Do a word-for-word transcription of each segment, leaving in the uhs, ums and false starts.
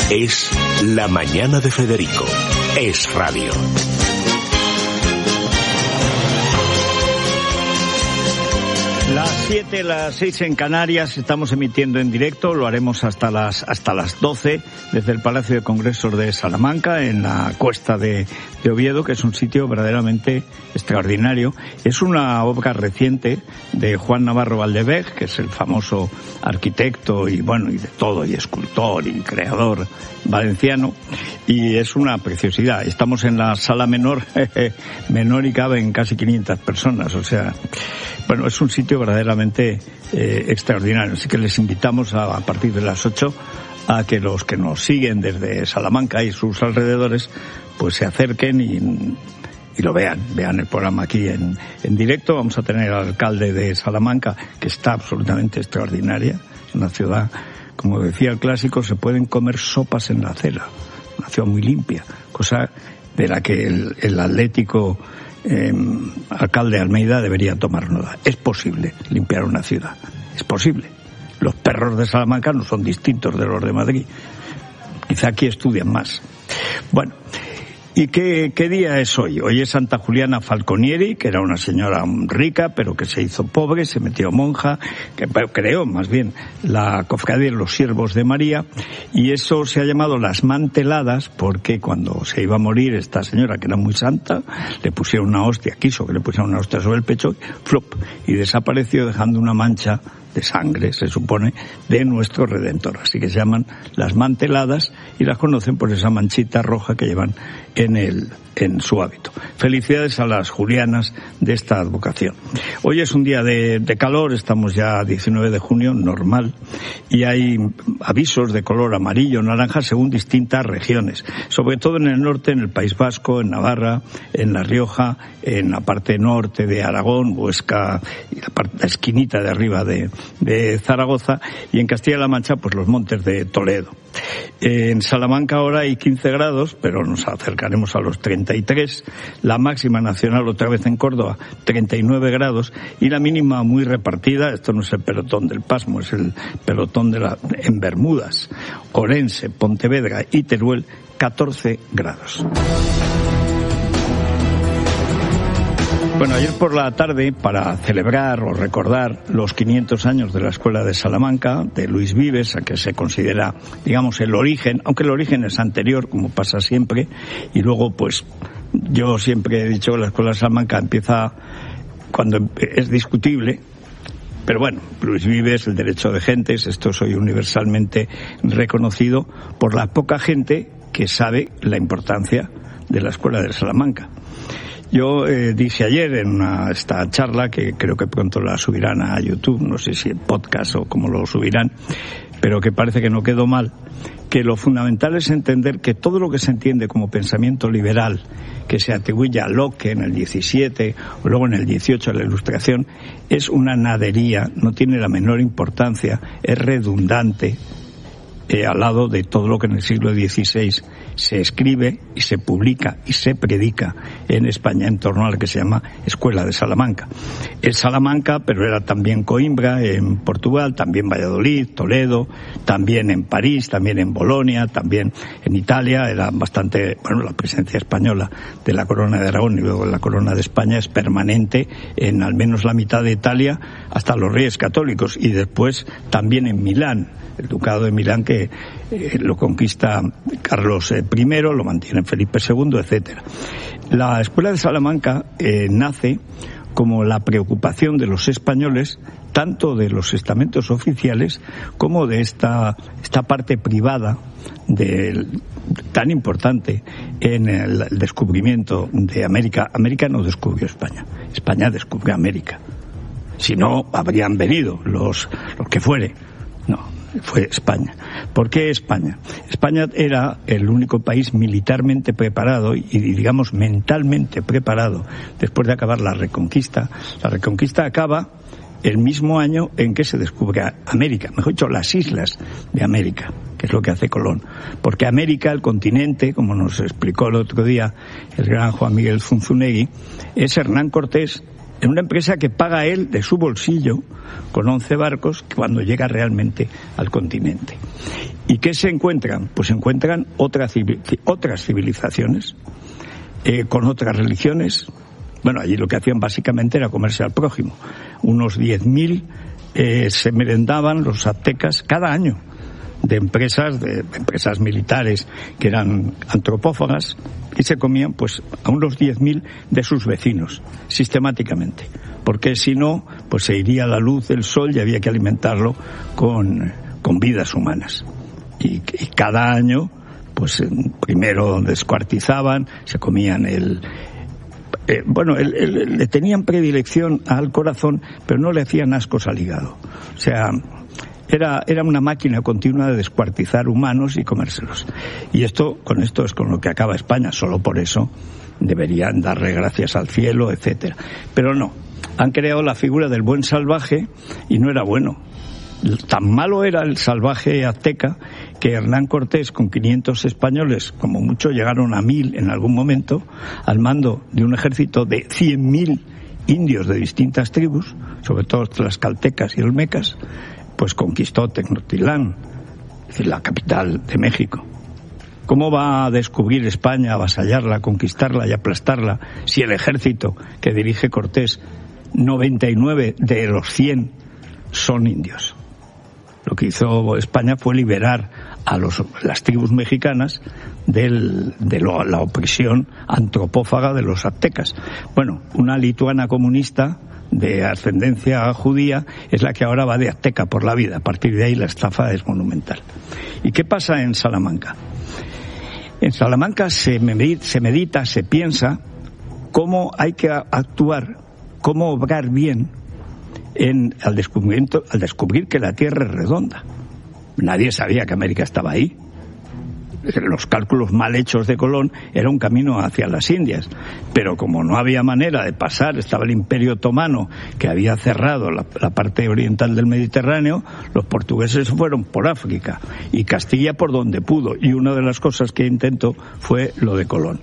Es La Mañana de Federico. Es radio. Las siete, las seis en Canarias, estamos emitiendo en directo, lo haremos hasta las hasta las doce desde el Palacio de Congresos de Salamanca, en la Cuesta de, de Oviedo, que es un sitio verdaderamente extraordinario. Es una obra reciente de Juan Navarro Valdevez, que es el famoso arquitecto y bueno, y de todo, y escultor y creador valenciano, y es una preciosidad. Estamos en la sala menor, menor y caben casi quinientas personas, o sea, bueno, es un sitio verdaderamente eh, extraordinario. Así que les invitamos a, a partir de las ocho a que los que nos siguen desde Salamanca y sus alrededores pues se acerquen y, y lo vean, vean el programa aquí en, en directo. Vamos a tener al alcalde de Salamanca, que está absolutamente extraordinaria, una ciudad, como decía el clásico, se pueden comer sopas en la acera, una ciudad muy limpia, cosa de la que el, el atlético Eh, alcalde Almeida debería tomar nota. Es posible limpiar una ciudad, es posible. Los perros de Salamanca no son distintos de los de Madrid, quizá aquí estudian más. Bueno, ¿y qué, qué día es hoy? Hoy es Santa Juliana Falconieri, que era una señora rica, pero que se hizo pobre, se metió monja, que creó más bien la cofradía de los Siervos de María, y eso se ha llamado las manteladas, porque cuando se iba a morir esta señora, que era muy santa, le pusieron una hostia, quiso que le pusieran una hostia sobre el pecho, flop, y desapareció dejando una mancha de sangre, se supone, de nuestro Redentor. Así que se llaman las manteladas y las conocen por esa manchita roja que llevan en el en su hábito. Felicidades a las julianas de esta advocación. Hoy es un día de, de calor, estamos ya a diecinueve de junio, normal, y hay avisos de color amarillo, naranja, según distintas regiones, sobre todo en el norte, en el País Vasco, en Navarra, en La Rioja, en la parte norte de Aragón, Huesca, y la, parte, la esquinita de arriba de, de Zaragoza, y en Castilla-La Mancha, pues los montes de Toledo. En Salamanca ahora hay quince grados, pero nos acercaremos a los treinta y tres. La máxima nacional otra vez en Córdoba, treinta y nueve grados, y la mínima muy repartida. Esto no es el pelotón del Pasmo, es el pelotón de la, en Bermudas, Orense, Pontevedra y Teruel, catorce grados. Bueno, ayer por la tarde, para celebrar o recordar los quinientos años de la Escuela de Salamanca, de Luis Vives, a que se considera, digamos, el origen, aunque el origen es anterior, como pasa siempre, y luego, pues, yo siempre he dicho que la Escuela de Salamanca empieza cuando es discutible, pero bueno, Luis Vives, el derecho de gentes, esto soy universalmente reconocido por la poca gente que sabe la importancia de la Escuela de Salamanca. Yo eh, dije ayer en una, esta charla, que creo que pronto la subirán a YouTube, no sé si en podcast o cómo lo subirán, pero que parece que no quedó mal, que lo fundamental es entender que todo lo que se entiende como pensamiento liberal, que se atribuye a Locke en el diecisiete o luego en el dieciocho a la Ilustración, es una nadería, no tiene la menor importancia, es redundante, eh, al lado de todo lo que en el siglo dieciséis se escribe y se publica y se predica en España en torno a la que se llama Escuela de Salamanca. Es Salamanca, pero era también Coimbra en Portugal, también Valladolid, Toledo, también en París, también en Bolonia, también en Italia. Era bastante, bueno, la presencia española de la Corona de Aragón y luego la Corona de España es permanente en al menos la mitad de Italia, hasta los Reyes Católicos, y después también en Milán, el Ducado de Milán, que eh, lo conquista Carlos eh, primero, lo mantiene Felipe segundo, etcétera. La Escuela de Salamanca eh, nace como la preocupación de los españoles, tanto de los estamentos oficiales como de esta esta parte privada de, tan importante en el descubrimiento de América. América no descubrió España, España descubrió América. Si no, habrían venido los, los que fuere. No, fue España. ¿Por qué España? España era el único país militarmente preparado y, digamos, mentalmente preparado después de acabar la Reconquista. La Reconquista acaba el mismo año en que se descubre América, mejor dicho, las islas de América, que es lo que hace Colón. Porque América, el continente, como nos explicó el otro día el gran Juan Miguel Zunzunegui, es Hernán Cortés en una empresa que paga él de su bolsillo con once barcos cuando llega realmente al continente. ¿Y qué se encuentran? Pues se encuentran otras, otras civilizaciones, eh, con otras religiones. Bueno, allí lo que hacían básicamente era comerse al prójimo. Unos diez mil eh, se merendaban los aztecas cada año de empresas, de, de empresas militares que eran antropófagas, y se comían pues a unos diez mil de sus vecinos, sistemáticamente. Porque si no, pues se iría la luz del sol y había que alimentarlo con, con vidas humanas. Y, y cada año, pues primero descuartizaban, se comían el... Eh, bueno, el, el, le tenían predilección al corazón, pero no le hacían ascos al hígado. O sea, era, era una máquina continua de descuartizar humanos y comérselos. Y esto, con esto es con lo que acaba España. Solo por eso deberían darle gracias al cielo, etcétera. Pero no, han creado la figura del buen salvaje y no era bueno. Tan malo era el salvaje azteca que Hernán Cortés, con quinientos españoles, como mucho llegaron a mil en algún momento, al mando de un ejército de cien mil indios de distintas tribus, sobre todo tlaxcaltecas y olmecas, pues conquistó Tenochtitlán, es decir, la capital de México. ¿Cómo va a descubrir España, avasallarla, conquistarla y aplastarla si el ejército que dirige Cortés, noventa y nueve de los cien son indios? Lo que hizo España fue liberar a los, las tribus mexicanas del, de lo, la opresión antropófaga de los aztecas. Bueno, una lituana comunista de ascendencia judía es la que ahora va de azteca por la vida. A partir de ahí la estafa es monumental. ¿Y qué pasa en Salamanca? En Salamanca se medita, se, medita, se piensa cómo hay que actuar, cómo obrar bien En, al descubrimiento, al descubrir que la Tierra es redonda. Nadie sabía que América estaba ahí. Los cálculos mal hechos de Colón era un camino hacia las Indias, pero como no había manera de pasar, estaba el Imperio Otomano que había cerrado la, la parte oriental del Mediterráneo, los portugueses fueron por África y Castilla por donde pudo, y una de las cosas que intentó fue lo de Colón.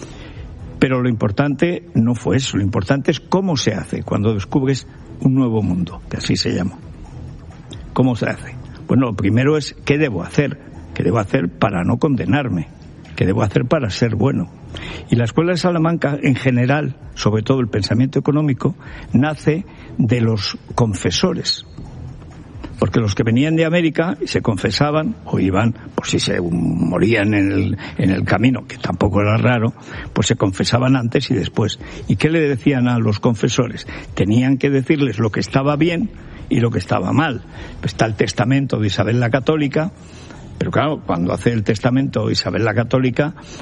Pero lo importante no fue eso, lo importante es cómo se hace cuando descubres un nuevo mundo, que así se llama. ¿Cómo se hace? Bueno, lo primero es ¿qué debo hacer? ¿Qué debo hacer para no condenarme? ¿Qué debo hacer para ser bueno? Y la Escuela de Salamanca, en general, sobre todo el pensamiento económico, nace de los confesores. Porque los que venían de América y se confesaban, o iban, pues si se morían en el, en el camino, que tampoco era raro, pues se confesaban antes y después. ¿Y qué le decían a los confesores? Tenían que decirles lo que estaba bien y lo que estaba mal. Pues está el testamento de Isabel la Católica, pero claro, cuando hace el testamento Isabel la Católica,